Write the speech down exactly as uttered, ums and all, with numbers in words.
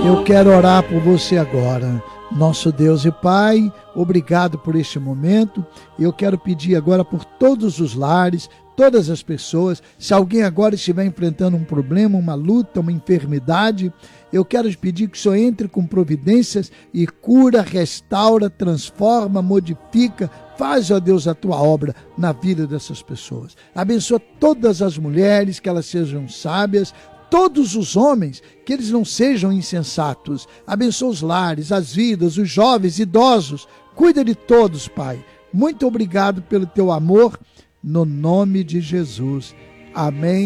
Eu quero orar por você agora. Nosso Deus e Pai, obrigado por este momento. Eu quero pedir agora por todos os lares, todas as pessoas, se alguém agora estiver enfrentando um problema, uma luta, uma enfermidade, eu quero te pedir que o Senhor entre com providências e cura, restaura, transforma, modifica, faz, ó Deus, a tua obra na vida dessas pessoas. Abençoa todas as mulheres, que elas sejam sábias, todos os homens, que eles não sejam insensatos. Abençoa os lares, as vidas, os jovens, idosos. Cuida de todos, Pai. Muito obrigado pelo teu amor, no nome de Jesus. Amém.